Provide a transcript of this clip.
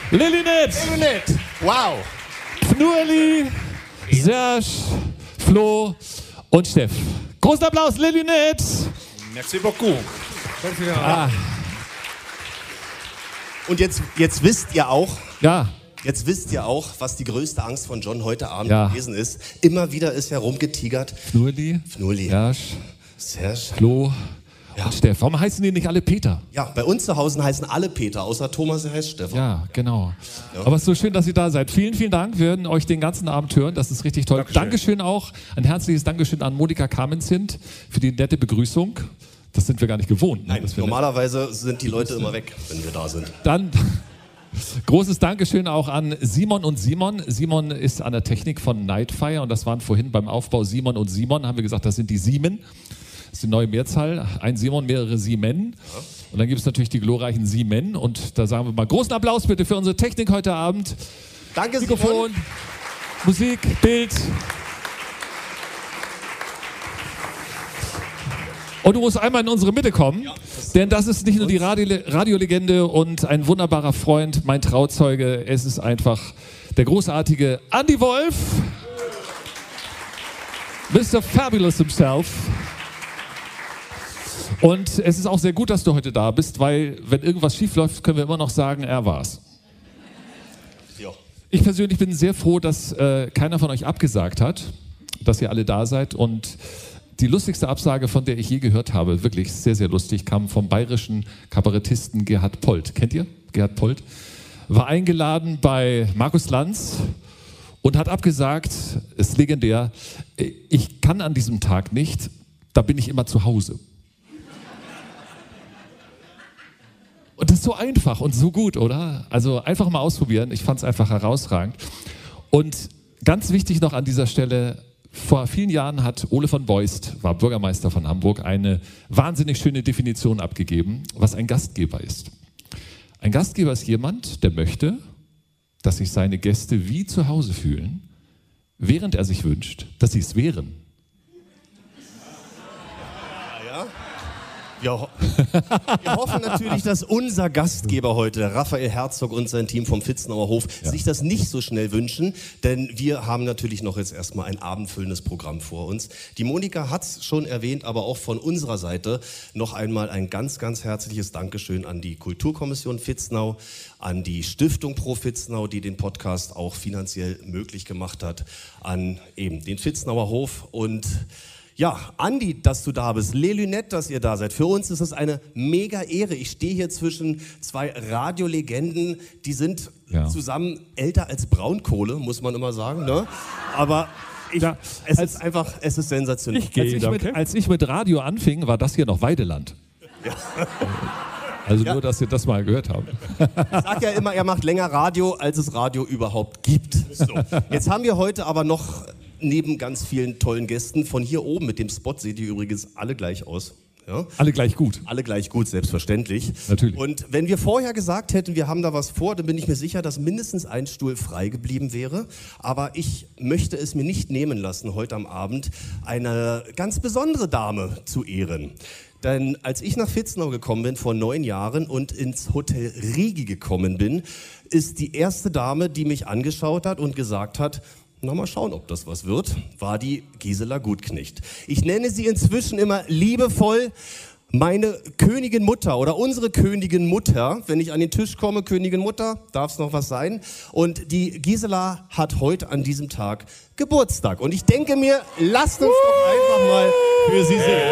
Lilynett, Wow. Fnueli, Serge, Flo und Steff. Großen Applaus, Lilynett. Merci beaucoup. Und jetzt wisst ihr auch, Ja, was die größte Angst von John heute Abend Ja. gewesen ist. Immer wieder ist er rumgetigert. Fnueli, Serge. Flo Ja. und Steff. Warum heißen die nicht alle Peter? Ja, bei uns zu Hause heißen alle Peter, außer Thomas, der heißt Stefan. Ja, genau. Aber es ist so schön, dass ihr da seid. Vielen, vielen Dank. Wir werden euch den ganzen Abend hören. Das ist richtig toll. Dankeschön auch. Ein herzliches Dankeschön an Monika Kamenzind für die nette Begrüßung. Das sind wir gar nicht gewohnt. Ne? Nein, normalerweise sind die Leute immer weg, wenn wir da sind. Dann großes Dankeschön auch an Simon und Simon. Simon ist an der Technik von Nightfire und das waren vorhin beim Aufbau Simon und Simon. Haben wir gesagt, das sind die Siemen. Das ist die neue Mehrzahl. Ein Simon, mehrere Siemen. Und dann gibt es natürlich die glorreichen Siemen. Und da sagen wir mal großen Applaus bitte für unsere Technik heute Abend. Danke, Mikrofon, Simon. Musik, Bild. Und du musst einmal in unsere Mitte kommen, denn das ist nicht nur die Radiolegende und ein wunderbarer Freund, mein Trauzeuge. Es ist einfach der großartige Andy Wolf, Mr. Fabulous himself. Und es ist auch sehr gut, dass du heute da bist, weil wenn irgendwas schief läuft, können wir immer noch sagen, er war's. Ja. Ich persönlich bin sehr froh, dass keiner von euch abgesagt hat, dass ihr alle da seid. Und die lustigste Absage, von der ich je gehört habe, wirklich sehr, sehr lustig, kam vom bayerischen Kabarettisten Gerhard Polt. Kennt ihr Gerhard Polt? War eingeladen bei Markus Lanz und hat abgesagt, ist legendär, ich kann an diesem Tag nicht, da bin ich immer zu Hause. Und das ist so einfach und so gut, oder? Also einfach mal ausprobieren. Ich fand es einfach herausragend. Und ganz wichtig noch an dieser Stelle, vor vielen Jahren hat Ole von Beust, war Bürgermeister von Hamburg, eine wahnsinnig schöne Definition abgegeben, was ein Gastgeber ist. Ein Gastgeber ist jemand, der möchte, dass sich seine Gäste wie zu Hause fühlen, während er sich wünscht, dass sie es wären. Wir hoffen natürlich, dass unser Gastgeber heute, Raphael Herzog und sein Team vom Vitznauer Hof, sich das nicht so schnell wünschen, denn wir haben natürlich noch jetzt erstmal ein abendfüllendes Programm vor uns. Die Monika hat es schon erwähnt, aber auch von unserer Seite noch einmal ein ganz, ganz herzliches Dankeschön an die Kulturkommission Vitznau, an die Stiftung Pro Vitznau, die den Podcast auch finanziell möglich gemacht hat, an eben den Vitznauer Hof und ja, Andi, dass du da bist, Lilynett, dass ihr da seid. Für uns ist es eine mega Ehre. Ich stehe hier zwischen zwei Radiolegenden, die sind zusammen älter als Braunkohle, muss man immer sagen, ne? Aber es ist sensationell. Als ich mit Radio anfing, war das hier noch Weideland. Ja. Also nur, dass ihr das mal gehört habt. Ich sag ja immer, er macht länger Radio, als es Radio überhaupt gibt. So. Jetzt haben wir heute aber noch neben ganz vielen tollen Gästen von hier oben mit dem Spot, seht ihr übrigens alle gleich aus. Ja? Alle gleich gut. Alle gleich gut, selbstverständlich. Natürlich. Und wenn wir vorher gesagt hätten, wir haben da was vor, dann bin ich mir sicher, dass mindestens ein Stuhl frei geblieben wäre. Aber ich möchte es mir nicht nehmen lassen, heute am Abend eine ganz besondere Dame zu ehren. Denn als ich nach Vitznau gekommen bin vor 9 Jahren und ins Hotel Rigi gekommen bin, ist die erste Dame, die mich angeschaut hat und gesagt hat, na, mal schauen, ob das was wird, war die Gisela Gutknecht. Ich nenne sie inzwischen immer liebevoll meine Königin Mutter oder unsere Königin Mutter. Wenn ich an den Tisch komme, Königin Mutter, darf es noch was sein. Und die Gisela hat heute an diesem Tag Geburtstag. Und ich denke mir, lasst uns doch einfach mal für sie singen.